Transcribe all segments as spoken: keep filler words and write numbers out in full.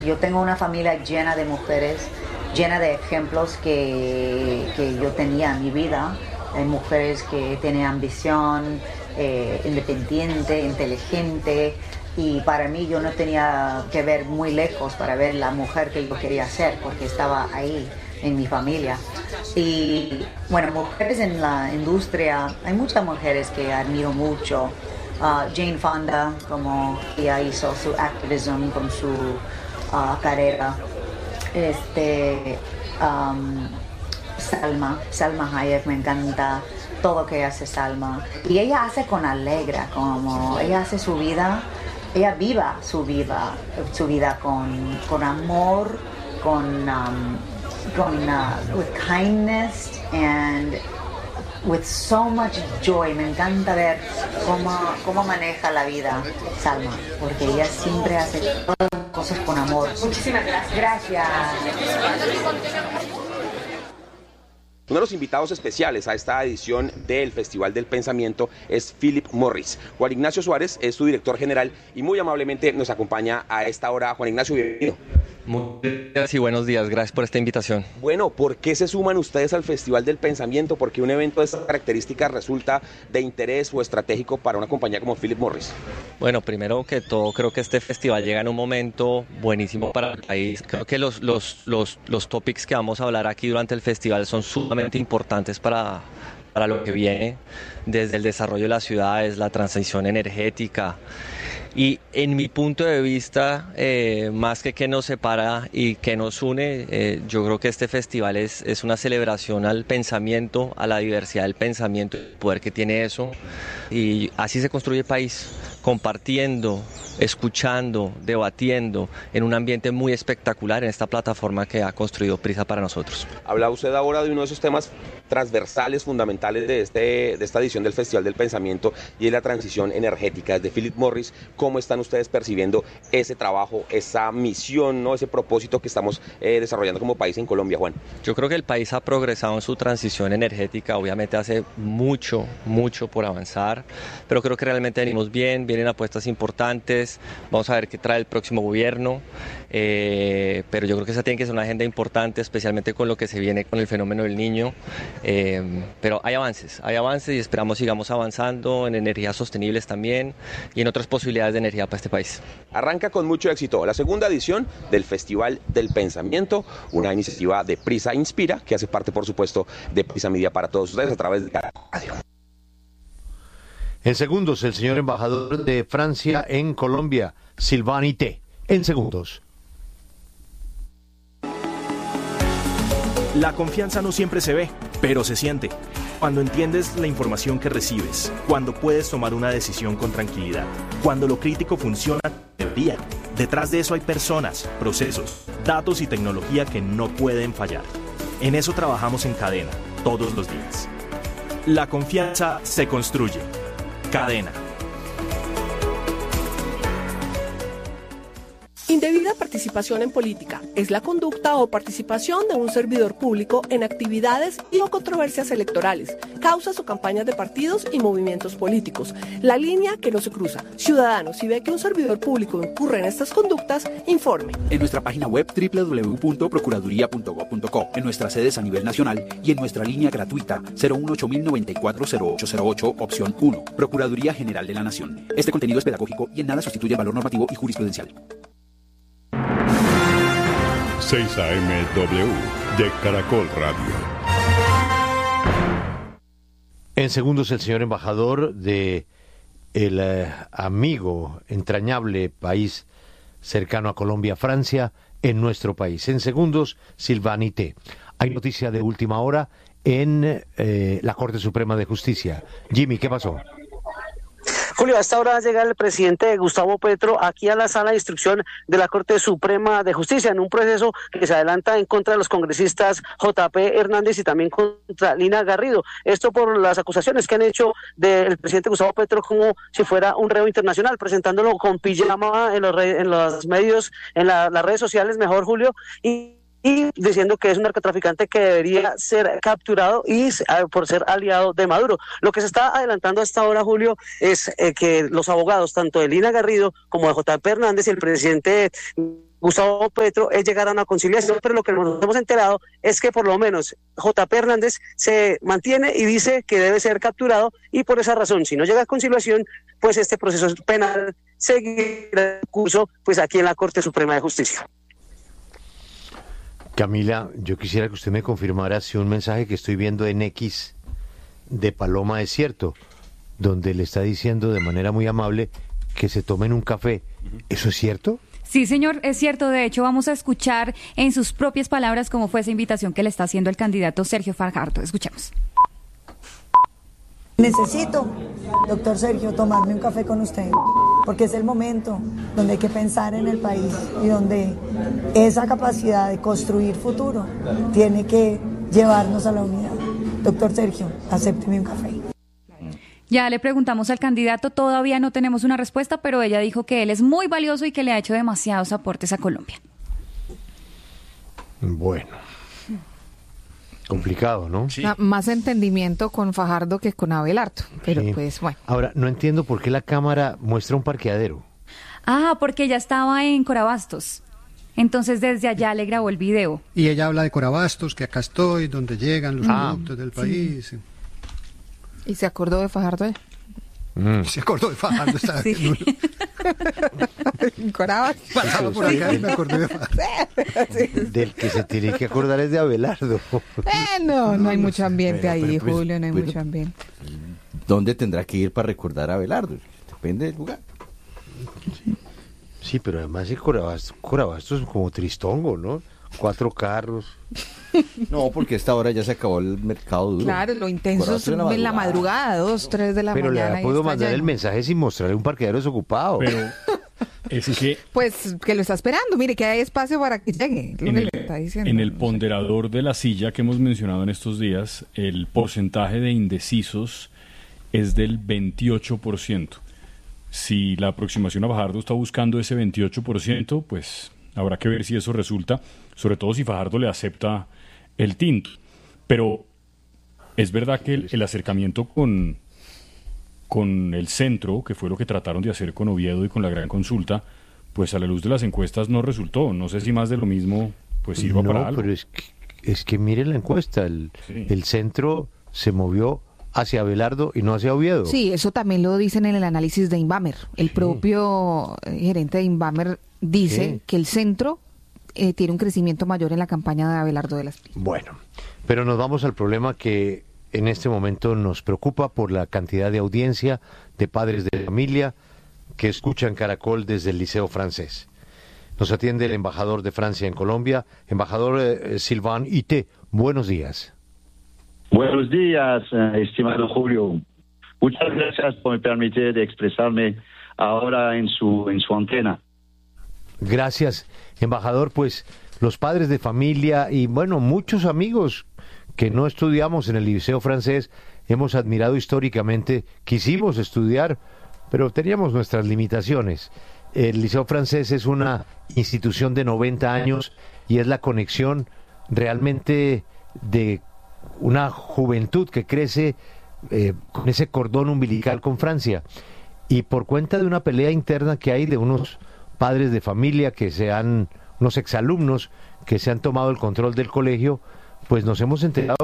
Yo tengo una familia llena de mujeres, llena de ejemplos que, que yo tenía en mi vida. Hay mujeres que tienen ambición, eh, independiente, inteligente, y para mí yo no tenía que ver muy lejos para ver la mujer que yo quería ser, porque estaba ahí en mi familia. Y bueno, mujeres en la industria, hay muchas mujeres que admiro mucho. Uh, Jane Fonda, como ella hizo su activism con su uh, carrera. Este, um, Salma, Salma Hayek, me encanta todo que hace Salma. Y ella hace con alegre, como ella hace su vida, ella viva su vida, su vida con, con amor, con, um, con uh, with kindness and with so much joy. Me encanta ver cómo, cómo maneja la vida Salma, porque ella siempre hace todas las cosas con amor. Muchísimas gracias. Gracias. Uno de los invitados especiales a esta edición del Festival del Pensamiento es Philip Morris. Juan Ignacio Suárez es su director general y muy amablemente nos acompaña a esta hora. Juan Ignacio, bienvenido. Muchas gracias y buenos días, gracias por esta invitación. Bueno, ¿por qué se suman ustedes al Festival del Pensamiento? ¿Por qué un evento de estas características resulta de interés o estratégico para una compañía como Philip Morris? Bueno, primero que todo, creo que este festival llega en un momento buenísimo para el país. Creo que los, los, los, los topics que vamos a hablar aquí durante el festival son sumamente importantes para, para lo que viene, desde el desarrollo de las ciudades, la transición energética. Y en mi punto de vista, eh, más que que nos separa y que nos une, eh, yo creo que este festival es, es una celebración al pensamiento, a la diversidad del pensamiento, el poder que tiene eso. Y así se construye el país, compartiendo, escuchando, debatiendo, en un ambiente muy espectacular en esta plataforma que ha construido Prisa para nosotros. Habla usted ahora de uno de esos temas transversales, fundamentales de, este, de esta edición del Festival del Pensamiento, y es la transición energética. Desde Philip Morris, ¿cómo están ustedes percibiendo ese trabajo, esa misión, ¿no? ese propósito que estamos eh, desarrollando como país en Colombia, Juan? Yo creo que el país ha progresado en su transición energética, obviamente hace mucho, mucho por avanzar, pero creo que realmente venimos bien, vienen apuestas importantes, vamos a ver qué trae el próximo gobierno, eh, pero yo creo que esa tiene que ser una agenda importante, especialmente con lo que se viene con el fenómeno del Niño. Eh, pero hay avances, hay avances y esperamos sigamos avanzando en energías sostenibles también y en otras posibilidades de energía para este país. Arranca con mucho éxito la segunda edición del Festival del Pensamiento, una iniciativa de Prisa Inspira, que hace parte, por supuesto, de Prisa Media para todos ustedes a través de la radio. En segundos, el señor embajador de Francia en Colombia, Sylvain Ité. En segundos. La confianza no siempre se ve, pero se siente. Cuando entiendes la información que recibes, cuando puedes tomar una decisión con tranquilidad, cuando lo crítico funciona en teoría. Detrás de eso hay personas, procesos, datos y tecnología que no pueden fallar. En eso trabajamos en Cadena, todos los días. La confianza se construye. Cadena. Indebida participación en política es la conducta o participación de un servidor público en actividades y o controversias electorales, causas o campañas de partidos y movimientos políticos. La línea que no se cruza. Ciudadanos, si ve que un servidor público incurre en estas conductas, informe. En nuestra página web doble u doble u doble u punto procuraduría punto gob punto co, en nuestras sedes a nivel nacional y en nuestra línea gratuita cero uno ocho mil noventa y cuatro cero ocho cero ocho, opción uno. Procuraduría General de la Nación. Este contenido es pedagógico y en nada sustituye el valor normativo y jurisprudencial. seis A M W de Caracol Radio. En segundos, el señor embajador de el eh, amigo, entrañable país cercano a Colombia, Francia, en nuestro país. En segundos, Sylvain Ité. Hay noticia de última hora en eh, la Corte Suprema de Justicia. Jimmy, ¿qué pasó? Julio, a esta hora llega el presidente Gustavo Petro aquí a la sala de instrucción de la Corte Suprema de Justicia en un proceso que se adelanta en contra de los congresistas J P Hernández y también contra Lina Garrido. Esto por las acusaciones que han hecho del presidente Gustavo Petro como si fuera un reo internacional, presentándolo con pijama en los, re, en los medios, en la, las redes sociales, mejor, Julio, y y diciendo que es un narcotraficante que debería ser capturado y por ser aliado de Maduro. Lo que se está adelantando hasta ahora, Julio, es eh, que los abogados, tanto de Lina Garrido como de J P Hernández y el presidente Gustavo Petro, es llegar a una conciliación, pero lo que nos hemos enterado es que por lo menos J P Hernández se mantiene y dice que debe ser capturado, y por esa razón, si no llega a conciliación, pues este proceso penal seguirá en curso pues aquí en la Corte Suprema de Justicia. Camila, yo quisiera que usted me confirmara si un mensaje que estoy viendo en X de Paloma es cierto, donde le está diciendo de manera muy amable que se tomen un café. ¿Eso es cierto? Sí, señor, es cierto. De hecho, vamos a escuchar en sus propias palabras cómo fue esa invitación que le está haciendo el candidato Sergio Fajardo. Escuchemos. Necesito, doctor Sergio, tomarme un café con usted, porque es el momento donde hay que pensar en el país y donde esa capacidad de construir futuro tiene que llevarnos a la unidad. Doctor Sergio, acépteme un café. Ya le preguntamos al candidato, todavía no tenemos una respuesta, pero ella dijo que él es muy valioso y que le ha hecho demasiados aportes a Colombia. Bueno, complicado, ¿no? Sí. Más entendimiento con Fajardo que con Abelardo, pero sí. Pues bueno. Ahora, no entiendo por qué la cámara muestra un parqueadero. Ah, porque ella estaba en Corabastos. Entonces desde allá le grabó el video. Y ella habla de Corabastos, que acá estoy, donde llegan los ah, productos del país. Sí. ¿Y se acordó de Fajardo? Mm. Se acordó de Fajardo. Está sí. Corabastos. Pasaba por acá y me acordé de Fajardo. Sí. Del que se tiene que acordar es de Abelardo. Eh, no, no hay mucho ambiente pero, ahí, pero, pues, Julio, no hay pero, mucho ambiente. ¿Dónde tendrá que ir para recordar a Abelardo? Depende del lugar. Sí, sí, pero además el Corabastos, Corabastos es como Tristongo, ¿no? Cuatro carros. No, porque a esta hora ya se acabó el mercado duro. Claro, lo intenso es en la, en la madrugada, dos, tres de la pero mañana. Pero le puedo mandar lleno. El mensaje sin mostrarle un parqueadero desocupado. Pero es que... Pues que lo está esperando, mire que hay espacio para que llegue. Lo en, que el, le está diciendo. En el ponderador de la silla que hemos mencionado en estos días, el porcentaje de indecisos es del veintiocho por ciento. Si la aproximación a Fajardo está buscando ese veintiocho por ciento, pues habrá que ver si eso resulta, sobre todo si Fajardo le acepta el tinto. Pero es verdad que el, el acercamiento con, con el centro, que fue lo que trataron de hacer con Oviedo y con la gran consulta, pues a la luz de las encuestas no resultó. No sé si más de lo mismo pues sirva no, para algo. Pero es que, es que mire la encuesta, el, sí. el centro se movió hacia Abelardo y no hacia Oviedo. Sí, eso también lo dicen en el análisis de Inbamer. El sí. propio gerente de Inbamer dice sí. que el centro eh, tiene un crecimiento mayor en la campaña de Abelardo de las Piedras. Bueno, pero nos vamos al problema que en este momento nos preocupa por la cantidad de audiencia de padres de familia que escuchan Caracol desde el Liceo Francés. Nos atiende el embajador de Francia en Colombia, embajador eh, Sylvain Ité. Buenos días. Buenos días, estimado Julio. Muchas gracias por me permitir de expresarme ahora en su en su antena. Gracias, embajador. Pues los padres de familia y, bueno, muchos amigos que no estudiamos en el Liceo Francés, hemos admirado históricamente, quisimos estudiar, pero teníamos nuestras limitaciones. El Liceo Francés es una institución de noventa años y es la conexión realmente de una juventud que crece eh, con ese cordón umbilical con Francia, y por cuenta de una pelea interna que hay de unos padres de familia que se han, unos exalumnos que se han tomado el control del colegio, pues nos hemos enterado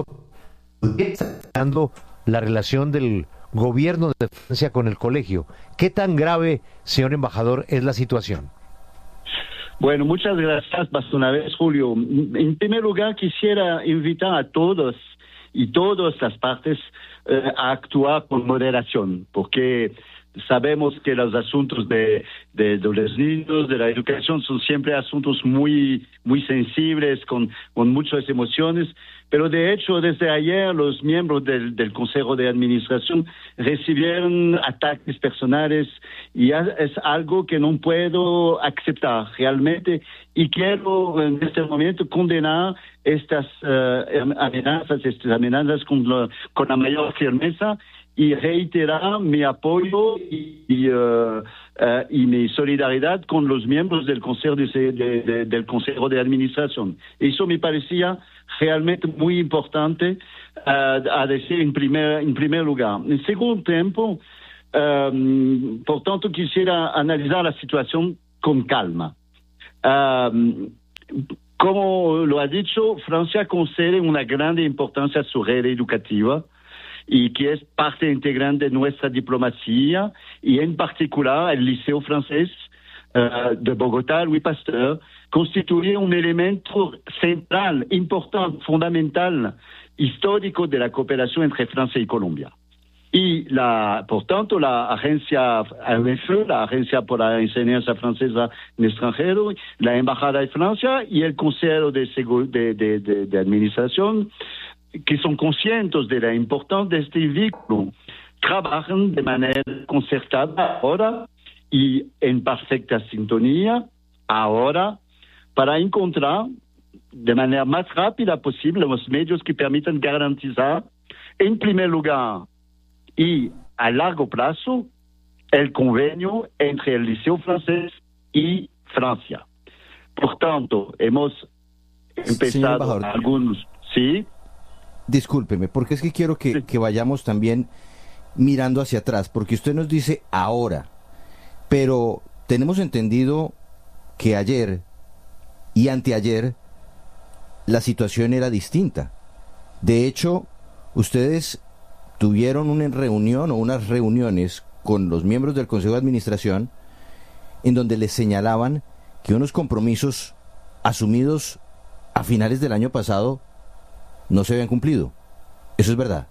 dando la relación del gobierno de Francia con el colegio. ¿Qué tan grave, señor embajador, es la situación? Bueno, muchas gracias más una vez, Julio. En primer lugar, quisiera invitar a todos y todas las partes eh, a actuar con moderación, porque sabemos que los asuntos de, de, de los niños, de la educación, son siempre asuntos muy, muy sensibles, con, con muchas emociones, pero de hecho desde ayer los miembros del, del Consejo de Administración recibieron ataques personales y es algo que no puedo aceptar realmente, y quiero en este momento condenar estas uh, amenazas, estas amenazas con, lo, con la mayor firmeza. y reiterar mi apoyo y, y, uh, uh, y mi solidaridad con los miembros del Consejo de, de, de, del Consejo de Administración. Eso me parecía realmente muy importante uh, a decir en primer, en primer lugar. En segundo tiempo, um, por tanto, quisiera analizar la situación con calma. Um, como lo ha dicho, Francia concede una gran importancia a su red educativa y que es parte integrante de nuestra diplomacia, y en particular el Liceo Francés uh, de Bogotá, Louis Pasteur, constituye un elemento central, importante, fundamental, histórico de la cooperación entre Francia y Colombia. Y, la, por tanto, la agencia A E F, la Agencia por la Enseñanza Francesa en el Extranjero, la Embajada de Francia y el Consejo de, de, de, de, de Administración, que son conscientes de la importancia de este vínculo, trabajan de manera concertada ahora y en perfecta sintonía ahora para encontrar de manera más rápida posible los medios que permitan garantizar, en primer lugar y a largo plazo, el convenio entre el Liceo Francés y Francia. Por tanto, hemos empezado algunos... ¿Sí? Discúlpeme, porque es que quiero que, sí. que vayamos también mirando hacia atrás, porque usted nos dice ahora, pero tenemos entendido que ayer y anteayer la situación era distinta. De hecho, ustedes tuvieron una reunión o unas reuniones con los miembros del Consejo de Administración en donde les señalaban que unos compromisos asumidos a finales del año pasado no se habían cumplido. ¿Eso es verdad?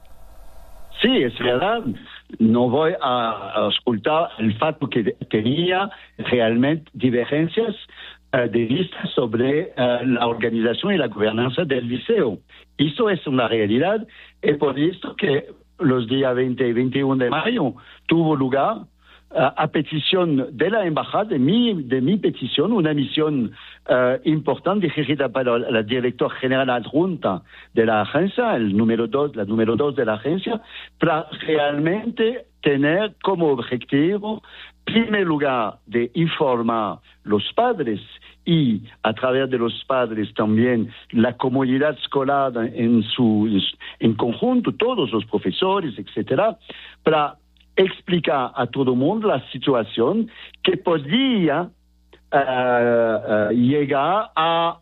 Sí, es verdad. No voy a ocultar el fato que tenía realmente divergencias uh, de vista sobre uh, la organización y la gobernanza del liceo. Eso es una realidad. He visto que los días veinte y veintiuno de mayo tuvo lugar Uh, a petición de la embajada, de mi, de mi petición, una misión uh, importante dirigida para la directora general adjunta de la agencia, el número dos, la número dos de la agencia, para realmente tener como objetivo, en primer lugar, de informar los padres y a través de los padres también la comunidad escolar en su en conjunto, todos los profesores, etcétera, para explicar a todo el mundo la situación que podría uh, uh, llegar a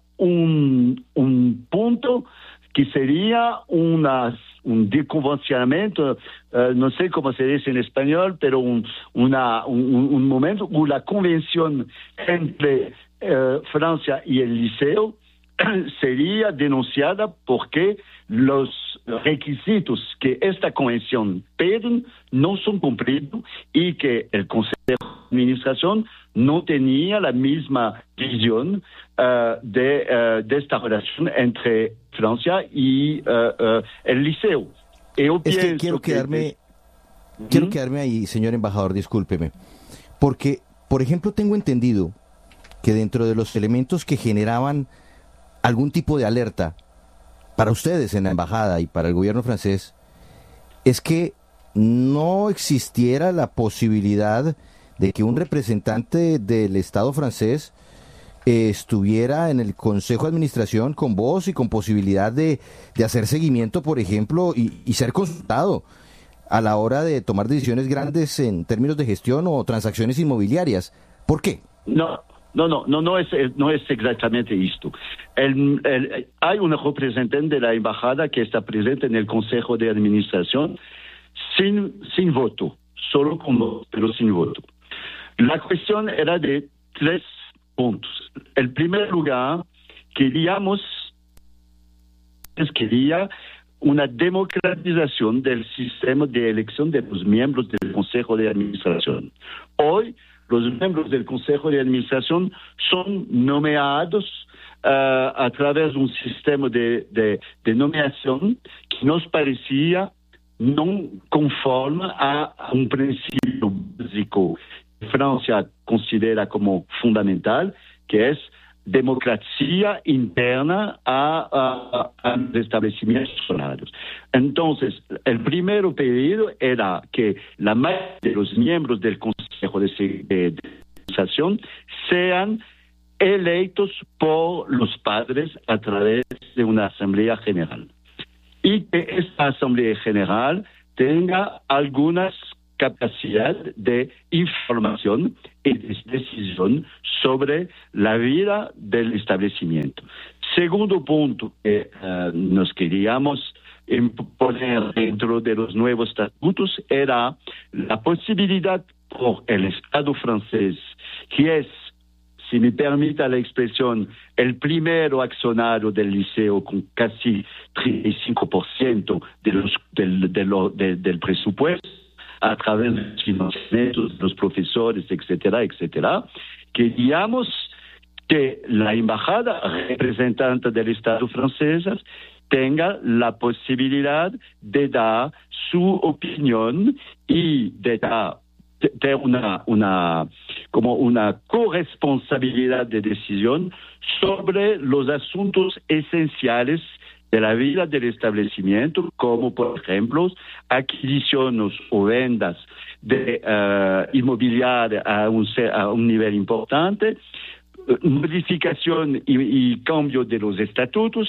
un, un punto que sería una, un desconvencionamiento, uh, no sé cómo se dice en español, pero un, una, un, un momento où la convención entre uh, Francia y el liceo sería denunciada porque los requisitos que esta convención piden no son cumplidos y que el Consejo de Administración no tenía la misma visión uh, de, uh, de esta relación entre Francia y uh, uh, el liceo. Yo es que quiero quedarme, que... quiero ¿Mm? quedarme ahí, señor embajador, discúlpeme, porque, por ejemplo, tengo entendido que dentro de los elementos que generaban algún tipo de alerta para ustedes en la embajada y para el gobierno francés es que no existiera la posibilidad de que un representante del Estado francés eh, estuviera en el Consejo de Administración con voz y con posibilidad de, de hacer seguimiento, por ejemplo, y, y ser consultado a la hora de tomar decisiones grandes en términos de gestión o transacciones inmobiliarias. ¿Por qué? No. No, no, no, no es, no es exactamente esto. El, el, hay un representante de la embajada que está presente en el Consejo de Administración sin, sin voto, solo con voto, pero sin voto. La cuestión era de tres puntos. El primer lugar, queríamos, quería una democratización del sistema de elección de los miembros del Consejo de Administración. Hoy, los miembros del Consejo de Administración son nomeados uh, a través de un sistema de, de, de nominación que nos parecía no conforme a, a un principio básico que Francia considera como fundamental, que es democracia interna a, a, a los establecimientos escolares. Entonces, el primer pedido era que la mayoría de los miembros del Consejo de Administración sean electos por los padres a través de una Asamblea General. Y que esta Asamblea General tenga algunas capacidades de información y de decisión sobre la vida del establecimiento. Segundo punto que uh, nos queríamos poner dentro de los nuevos estatutos era la posibilidad por el Estado francés, que es, si me permite la expresión, el primero accionario del liceo con casi treinta y cinco por ciento de los, del, de lo, de, del presupuesto, a través de los financiamientos, los profesores, etcétera, etcétera, queríamos que la embajada representante del Estado francés tenga la posibilidad de dar su opinión y de dar de una, una, como una corresponsabilidad de decisión sobre los asuntos esenciales de la vida del establecimiento, como por ejemplo adquisiciones o ventas de uh, inmobiliaria a un, a un nivel importante, modificación y, y cambio de los estatutos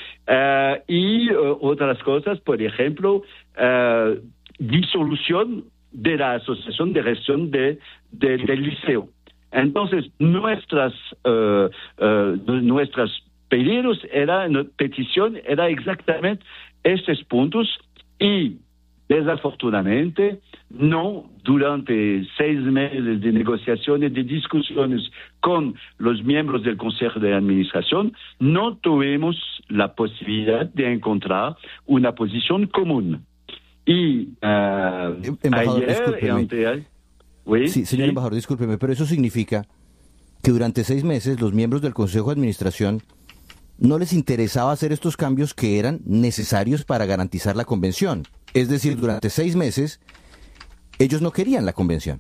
uh, y uh, otras cosas, por ejemplo, uh, disolución de la asociación de gestión de, de, del liceo. Entonces, nuestras, uh, uh, nuestras pedidos era, petición era exactamente estos puntos y desafortunadamente no durante seis meses de negociaciones, de discusiones con los miembros del Consejo de Administración, no tuvimos la posibilidad de encontrar una posición común. Y uh, embajador, ayer y anteayer, ¿sí? Sí, señor sí. embajador, discúlpeme, pero eso significa que durante seis meses los miembros del Consejo de Administración no les interesaba hacer estos cambios que eran necesarios para garantizar la convención. Es decir, durante seis meses ellos no querían la convención.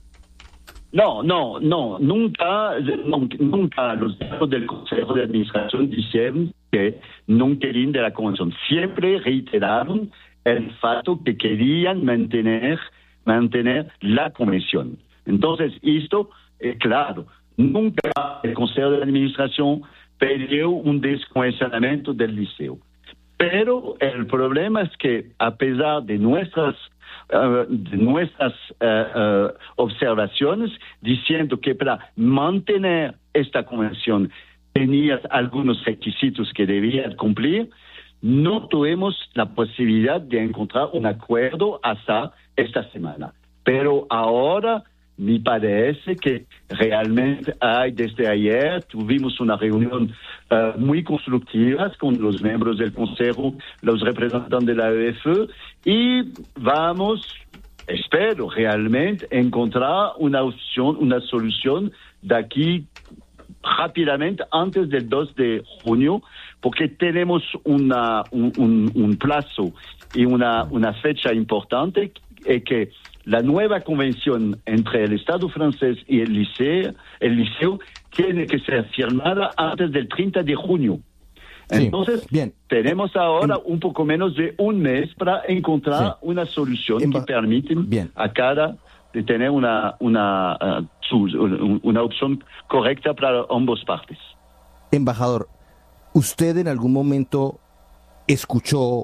No, no, no, nunca, nunca, nunca los miembros del Consejo de Administración dijeron que no querían de la convención. Siempre reiteraron el fato que querían mantener, mantener la convención. Entonces, esto, eh, claro, nunca el Consejo de Administración pidió un descongestionamiento del liceo. Pero el problema es que, a pesar de nuestras, uh, de nuestras uh, uh, observaciones, diciendo que para mantener esta convención tenía algunos requisitos que debían cumplir, no tuvimos la posibilidad de encontrar un acuerdo hasta esta semana. Pero ahora me parece que realmente hay, desde ayer tuvimos una reunión uh, muy constructiva con los miembros del Consejo, los representantes de la E F E, y vamos, espero realmente, encontrar una opción, una solución de aquí rápidamente antes del dos de junio, porque tenemos una, un, un, un plazo y una, una fecha importante, y que la nueva convención entre el Estado francés y el liceo, el liceo tiene que ser firmada antes del treinta de junio. Entonces, sí, bien. Tenemos ahora en, un poco menos de un mes para encontrar sí. una solución en, que permite bien. a cada de tener una, una, uh, una opción correcta para ambas partes. Embajador, ¿usted en algún momento escuchó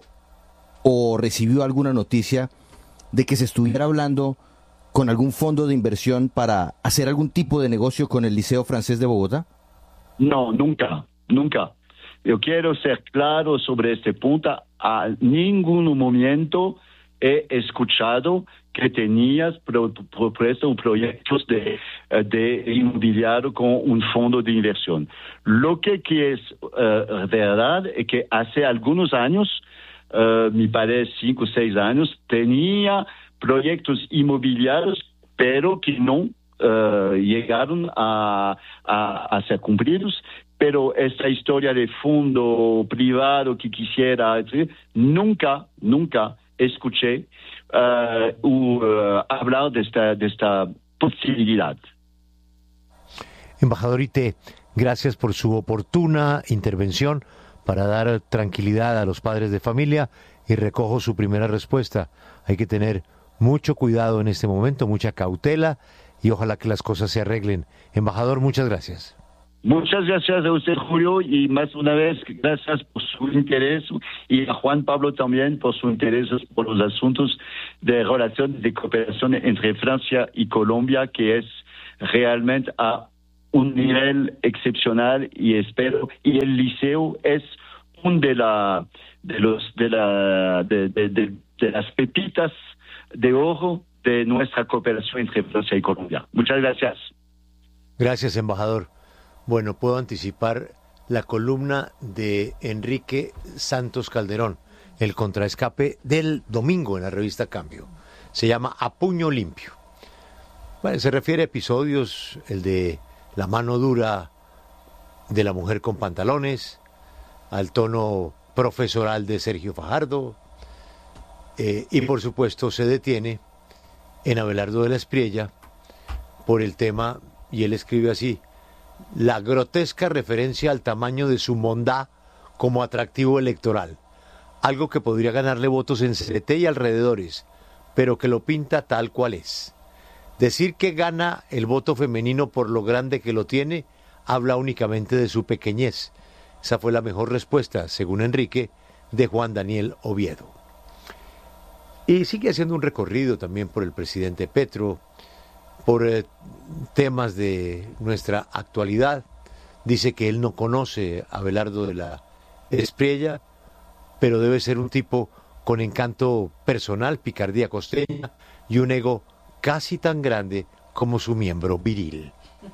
o recibió alguna noticia de que se estuviera hablando con algún fondo de inversión para hacer algún tipo de negocio con el Liceo Francés de Bogotá? No, nunca, nunca. Yo quiero ser claro sobre este punto. A ningún momento he escuchado que tenías propuesto proyectos de, de inmobiliario con un fondo de inversión. Lo que, que es uh, verdad es que hace algunos años, Uh, me parece cinco o seis años, tenía proyectos inmobiliarios, pero que no uh, llegaron a, a, a ser cumplidos. Pero esta historia de fondo privado que quisiera, etcétera, nunca, nunca escuché uh, uh, hablar de esta, de esta posibilidad. Embajador Ité, Gracias por su oportuna intervención para dar tranquilidad a los padres de familia y recojo su primera respuesta. Hay que tener mucho cuidado en este momento, mucha cautela y ojalá que las cosas se arreglen. Embajador, muchas gracias. Muchas gracias a usted, Julio, y más una vez, gracias por su interés y a Juan Pablo también por su interés por los asuntos de relación de cooperación entre Francia y Colombia, que es realmente a un nivel excepcional y espero, y el liceo es un de la de los de la de, de, de, de las pepitas de oro de nuestra cooperación entre Francia y Colombia. Muchas gracias. Gracias, embajador. Bueno, puedo anticipar la columna de Enrique Santos Calderón, el contraescape del domingo en la revista Cambio. Se llama A Puño Limpio. Bueno, se refiere a episodios, el de la mano dura de la mujer con pantalones, al tono profesoral de Sergio Fajardo, eh, y por supuesto se detiene en Abelardo de la Espriella por el tema, y él escribe así: la grotesca referencia al tamaño de su mondá como atractivo electoral, algo que podría ganarle votos en C T y alrededores, pero que lo pinta tal cual es. Decir que gana el voto femenino por lo grande que lo tiene, habla únicamente de su pequeñez. Esa fue la mejor respuesta, según Enrique, de Juan Daniel Oviedo. Y sigue haciendo un recorrido también por el presidente Petro, por eh, temas de nuestra actualidad. Dice que él no conoce a Abelardo de la Espriella, pero debe ser un tipo con encanto personal, picardía costeña y un ego casi tan grande como su miembro viril.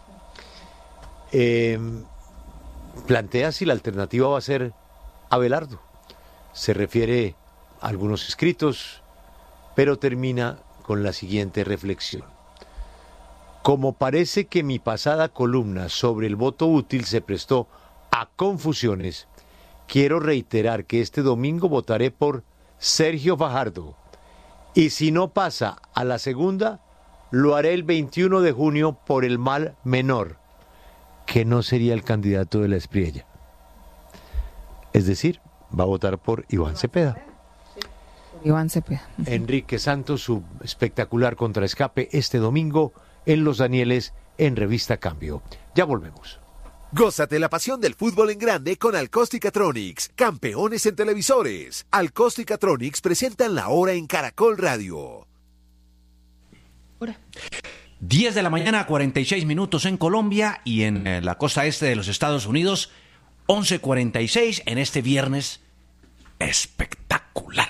Eh, plantea si la alternativa va a ser Abelardo. Se refiere a algunos escritos, pero termina con la siguiente reflexión. Como parece que mi pasada columna sobre el voto útil se prestó a confusiones, quiero reiterar que este domingo votaré por Sergio Fajardo, y si no pasa a la segunda, lo haré el veintiuno de junio por el mal menor, que no sería el candidato de la Espriella. Es decir, va a votar por Iván Cepeda. Iván Cepeda. Enrique Santos, su espectacular contraescape este domingo en Los Danieles, en Revista Cambio. Ya volvemos. Gózate la pasión del fútbol en grande con Alcóstica-Tronics, campeones en televisores. Alcóstica-Tronics presentan la hora en Caracol Radio. diez de la mañana, cuarenta y seis minutos en Colombia y en eh, la costa este de los Estados Unidos, once cuarenta y seis en este viernes espectacular.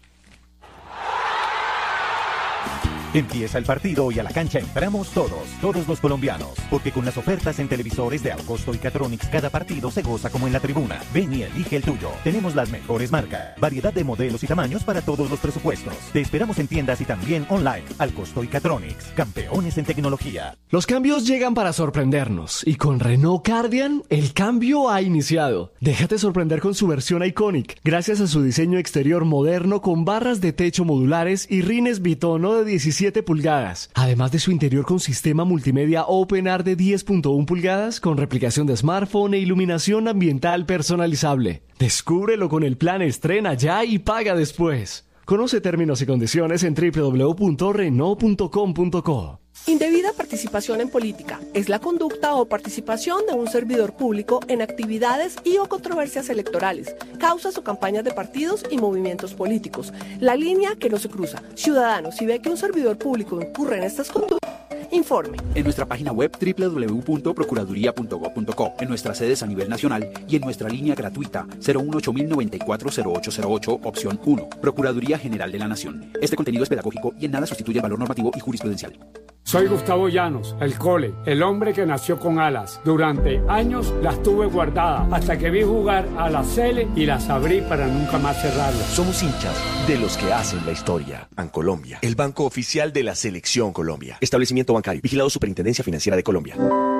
Empieza el partido y a la cancha entramos todos, todos los colombianos, porque con las ofertas en televisores de Alcosto y Catronics cada partido se goza como en la tribuna. Ven y elige el tuyo. Tenemos las mejores marcas, variedad de modelos y tamaños para todos los presupuestos. Te esperamos en tiendas y también online. Alcosto y Catronics, campeones en tecnología. Los cambios llegan para sorprendernos y con Renault Cardian el cambio ha iniciado. Déjate sorprender con su versión Iconic, gracias a su diseño exterior moderno con barras de techo modulares y rines bitono de diecisiete pulgadas, además de su interior con sistema multimedia OpenAir de diez punto uno pulgadas con replicación de smartphone e iluminación ambiental personalizable. Descúbrelo con el plan Estrena Ya y Paga Después. Conoce términos y condiciones en doble u doble u doble u punto renault punto com punto co. Indebida participación en política es la conducta o participación de un servidor público en actividades y o controversias electorales, causas o campañas de partidos y movimientos políticos. La línea que no se cruza. Ciudadano, si ve que un servidor público incurre en estas conductas, informe. En nuestra página web doble u doble u doble u punto procuraduría punto gob punto co, en nuestras sedes a nivel nacional y en nuestra línea gratuita cero uno ocho mil noventa y cuatro cero ocho cero ocho, opción uno. Procuraduría General de la Nación. Este contenido es pedagógico y en nada sustituye el valor normativo y jurisprudencial. Soy Gustavo Llanos, el Cole, el hombre que nació con alas. Durante años las tuve guardadas hasta que vi jugar a la Cele y las abrí para nunca más cerrarlas. Somos hinchas de los que hacen la historia. Bancolombia, el banco oficial de la Selección Colombia. Establecimiento bancario, vigilado Superintendencia Financiera de Colombia.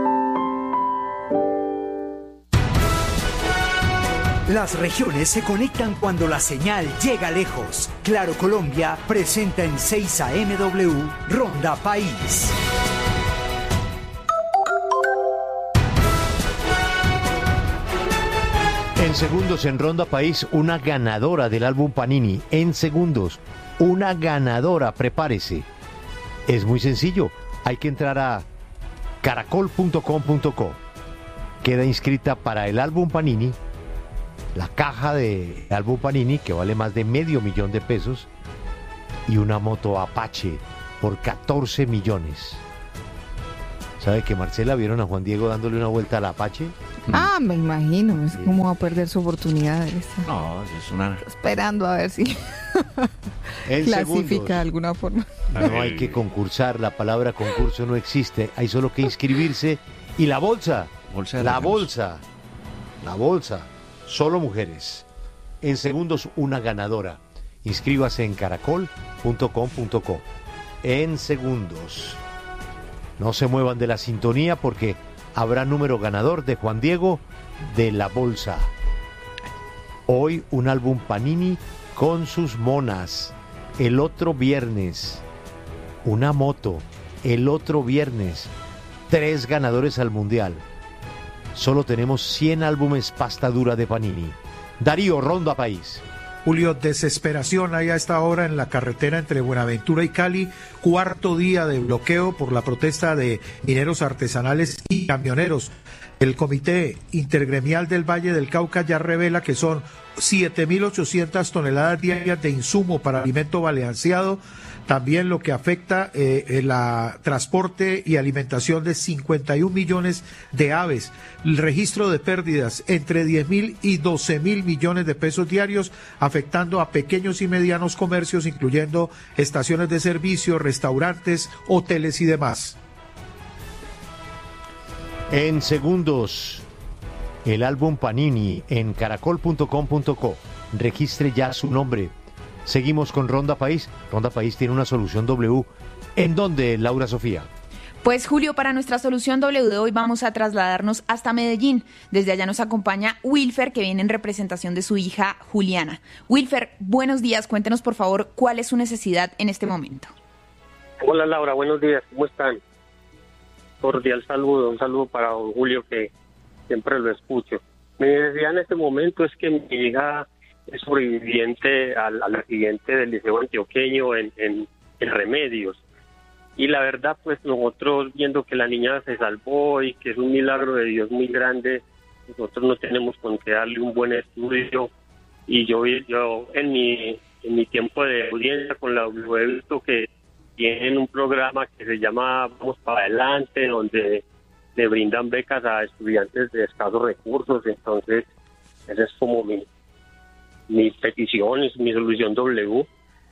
Las regiones se conectan cuando la señal llega lejos. Claro Colombia presenta en seis A M W Ronda País. En segundos en Ronda País, una ganadora del álbum Panini. En segundos, una ganadora, prepárese. Es muy sencillo, hay que entrar a caracol punto com punto co. Queda inscrita para el álbum Panini, la caja de álbum Panini, que vale más de medio millón de pesos, y una moto Apache por catorce millones. ¿Sabe que Marcela vieron a Juan Diego dándole una vuelta al Apache? Ah, me imagino, es como va a perder su oportunidad. Está No, es una... esperando a ver si En clasifica segundos. de alguna forma. No hay que concursar, la palabra concurso no existe, hay solo que inscribirse. Y la bolsa, Bolsa de la regalos. bolsa, la bolsa, solo mujeres. En segundos, una ganadora. Inscríbase en caracol punto com punto co. En segundos. No se muevan de la sintonía porque habrá número ganador de Juan Diego de la bolsa. Hoy un álbum Panini con sus monas. El otro viernes una moto. El otro viernes tres ganadores al mundial. Solo tenemos cien álbumes pasta dura de Panini. Darío, Ronda País. Julio, desesperación hay a esta hora en la carretera entre Buenaventura y Cali, cuarto día de bloqueo por la protesta de mineros artesanales y camioneros. El Comité Intergremial del Valle del Cauca ya revela que son siete mil ochocientas toneladas diarias de insumo para alimento balanceado, también lo que afecta eh, el la, transporte y alimentación de cincuenta y un millones de aves, el registro de pérdidas entre diez mil y doce mil millones de pesos diarios, afectando a pequeños y medianos comercios, incluyendo estaciones de servicio, restaurantes, hoteles y demás. En segundos, el álbum Panini en caracol punto com punto co. Registre ya su nombre. Seguimos con Ronda País. Ronda País tiene una solución W. ¿En dónde, Laura Sofía? Pues Julio, para nuestra solución W de hoy vamos a trasladarnos hasta Medellín. Desde allá nos acompaña Wilfer, que viene en representación de su hija Juliana. Wilfer, buenos días. Cuéntenos por favor cuál es su necesidad en este momento. Hola Laura, buenos días. ¿Cómo están? Cordial saludo. Un saludo para don Julio, que siempre lo escucho. Mi necesidad en este momento es que mi hija es sobreviviente al, al accidente del Liceo Antioqueño en, en, en Remedios. Y la verdad, pues nosotros viendo que la niña se salvó y que es un milagro de Dios muy grande, nosotros no tenemos con qué darle un buen estudio. Y yo, yo en mi en mi tiempo de audiencia con la W he visto que tienen un programa que se llama Vamos para Adelante, donde le brindan becas a estudiantes de escasos recursos. Entonces, esa es como mi, mi petición, es mi solución W.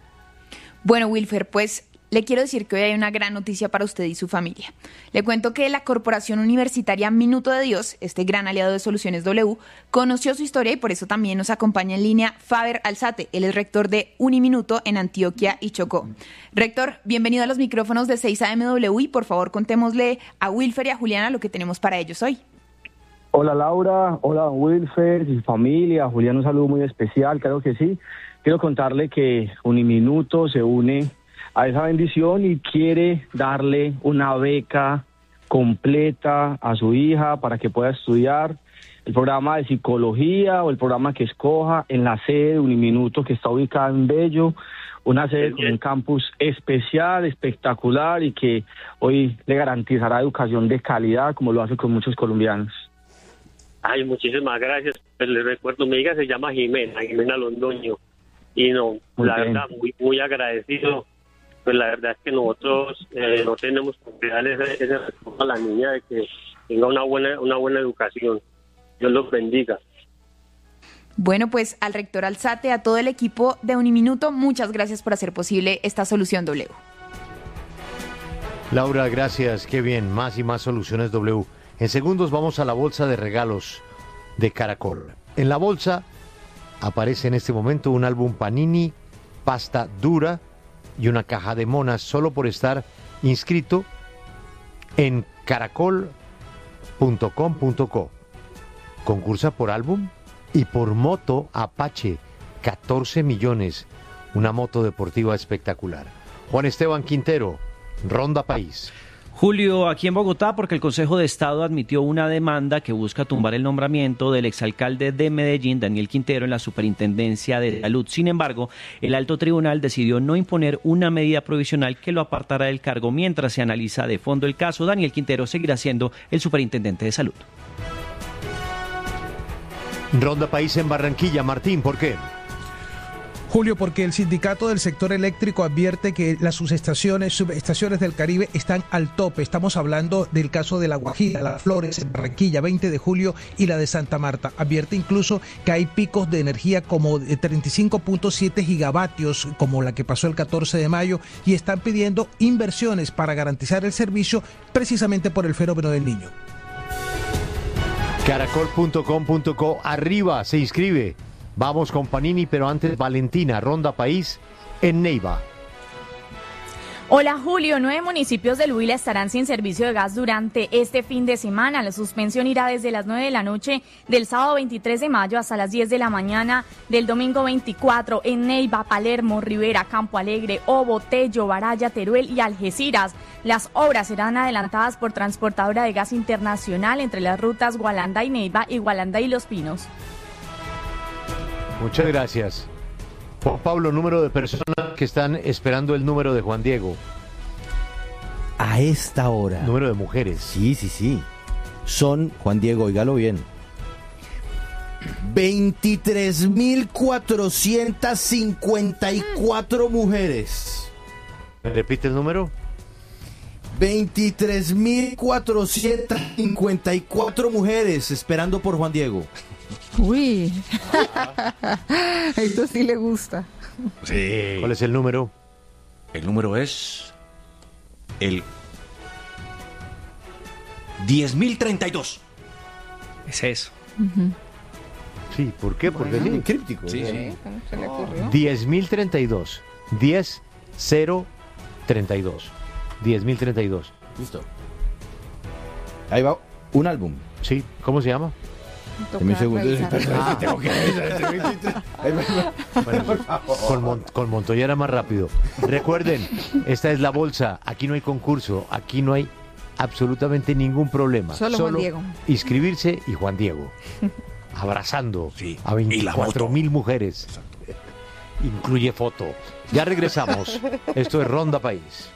Bueno, Wilfer, pues le quiero decir que hoy hay una gran noticia para usted y su familia. Le cuento que la Corporación Universitaria Minuto de Dios, este gran aliado de Soluciones W, conoció su historia y por eso también nos acompaña en línea Faber Alzate. Él es rector de Uniminuto en Antioquia y Chocó. Rector, bienvenido a los micrófonos de seis A M W y por favor contémosle a Wilfer y a Juliana lo que tenemos para ellos hoy. Hola Laura, hola don Wilfer y su familia. Julián, un saludo muy especial, claro que sí. Quiero contarle que Uniminuto se une a esa bendición y quiere darle una beca completa a su hija para que pueda estudiar el programa de psicología o el programa que escoja en la sede de Uniminuto, que está ubicada en Bello, una sede con un campus especial, espectacular y que hoy le garantizará educación de calidad como lo hace con muchos colombianos. Ay, muchísimas gracias. Pues les recuerdo, mi hija se llama Jimena, Jimena Londoño. Y no, muy la bien. verdad, muy, muy agradecido. Pues la verdad es que nosotros eh, no tenemos que darle ese, ese recurso a la niña de que tenga una buena, una buena educación. Dios los bendiga. Bueno, pues al rector Alzate, a todo el equipo de Uniminuto, muchas gracias por hacer posible esta solución W. Laura, gracias. Qué bien. Más y más soluciones W. En segundos vamos a la bolsa de regalos de Caracol. En la bolsa aparece en este momento un álbum Panini, pasta dura y una caja de monas, solo por estar inscrito en caracol punto com punto co. Concursa por álbum y por moto Apache, catorce millones, una moto deportiva espectacular. Juan Esteban Quintero, Ronda País. Julio, aquí en Bogotá, porque el Consejo de Estado admitió una demanda que busca tumbar el nombramiento del exalcalde de Medellín, Daniel Quintero, en la Superintendencia de Salud. Sin embargo, el alto tribunal decidió no imponer una medida provisional que lo apartara del cargo mientras se analiza de fondo el caso. Daniel Quintero seguirá siendo el Superintendente de Salud. Ronda País en Barranquilla. Martín, ¿por qué? Julio, porque el sindicato del sector eléctrico advierte que las subestaciones, subestaciones del Caribe están al tope. Estamos hablando del caso de La Guajira, Las Flores, en Barranquilla, veinte de julio, y la de Santa Marta. Advierte incluso que hay picos de energía como de treinta y cinco punto siete gigavatios, como la que pasó el catorce de mayo, y están pidiendo inversiones para garantizar el servicio precisamente por el fenómeno del Niño. caracol punto com punto co, arriba, se inscribe. Vamos con Panini, pero antes Valentina, Ronda País en Neiva. Hola Julio, nueve municipios del Huila estarán sin servicio de gas durante este fin de semana. La suspensión irá desde las nueve de la noche del sábado veintitrés de mayo hasta las diez de la mañana del domingo veinticuatro en Neiva, Palermo, Rivera, Campo Alegre, Obo, Tello, Baraya, Teruel y Algeciras. Las obras serán adelantadas por Transportadora de Gas Internacional entre las rutas Gualanda y Neiva y Gualanda y Los Pinos. Muchas gracias. Juan Pablo, número de personas que están esperando el número de Juan Diego. A esta hora. Número de mujeres. Sí, sí, sí. Son, Juan Diego, óigalo bien, veintitrés mil cuatrocientas cincuenta y cuatro mujeres. ¿Me repite el número? veintitrés mil cuatrocientas cincuenta y cuatro mujeres esperando por Juan Diego. Uy, esto sí le gusta. Sí. ¿Cuál es el número? El número es el diez mil treinta y dos. Es eso. Uh-huh. Sí, ¿por qué? Porque Bueno, sí. críptico. Sí, sí. ¿Cómo se le ocurrió? diez mil treinta y dos. diez cero treinta y dos. diez mil treinta y dos. Listo. Ahí va un álbum. Sí, ¿cómo se llama? Deme un segundo. Ah, tengo que bueno, con, Mon- con Montoya era más rápido. Recuerden, esta es la bolsa. Aquí no hay concurso. Aquí no hay absolutamente ningún problema. Solo Juan Diego. Inscribirse y Juan Diego. Abrazando Sí, a y la veinticuatro moto. mil mujeres. Incluye foto. Ya regresamos. Esto es Ronda País.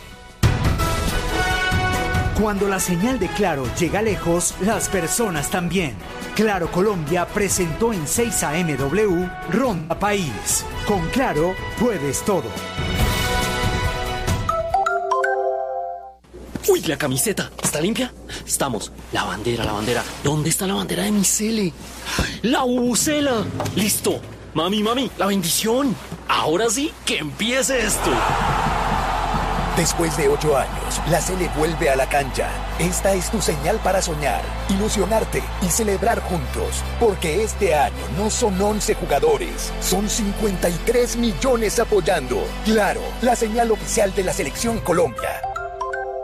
Cuando la señal de Claro llega lejos, las personas también. Claro Colombia presentó en seis A M W Ronda País. Con Claro puedes todo. Uy, la camiseta, ¿está limpia? Estamos. La bandera, la bandera. ¿Dónde está la bandera de mi cele? La bubucela. Listo. Mami, mami, la bendición. Ahora sí, que empiece esto. Después de ocho años, la Sele vuelve a la cancha. Esta es tu señal para soñar, ilusionarte y celebrar juntos. Porque este año no son once jugadores, son cincuenta y tres millones apoyando. Claro, la señal oficial de la Selección Colombia.